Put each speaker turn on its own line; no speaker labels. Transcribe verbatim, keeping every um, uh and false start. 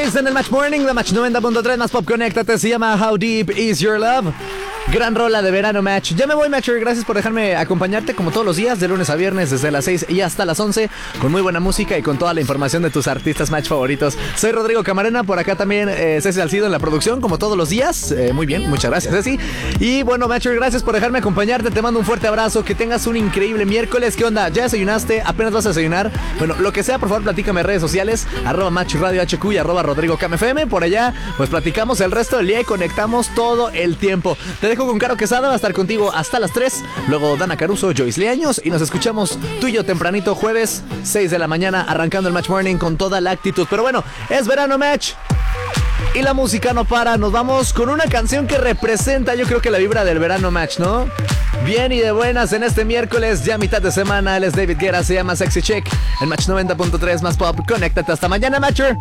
seis en el Match Morning, la Match noventa punto tres más pop, conéctate, se llama How Deep Is Your Love. Gran rola de verano, Match. Ya me voy, Matcher, gracias por dejarme acompañarte como todos los días, de lunes a viernes, desde las seis y hasta las once, con muy buena música y con toda la información de tus artistas Match favoritos. Soy Rodrigo Camarena, por acá también eh, Ceci Salcido en la producción, como todos los días. Eh, muy bien, muchas gracias, Ceci. Y bueno, Matcher, gracias por dejarme acompañarte, te mando un fuerte abrazo, que tengas un increíble miércoles. ¿Qué onda? ¿Ya desayunaste? ¿Apenas vas a desayunar? Bueno, lo que sea, por favor, platícame en redes sociales, arroba Match Radio H Q y arroba Rodrigo Cam F M. Por allá, pues platicamos el resto del día y conectamos todo el tiempo. Te dejo con Caro Quesada, va a estar contigo hasta las tres. Luego Dana Caruso, Joyce Leaños. Y nos escuchamos tú y yo tempranito, jueves, seis de la mañana, arrancando el Match Morning con toda la actitud. Pero bueno, es verano, Match. Y la música no para. Nos vamos con una canción que representa, yo creo que la vibra del verano, Match, ¿no? Bien y de buenas en este miércoles, ya mitad de semana. Él es David Guerra, se llama Sexy Chick. En Match noventa punto tres más pop. Conéctate hasta mañana, Matcher.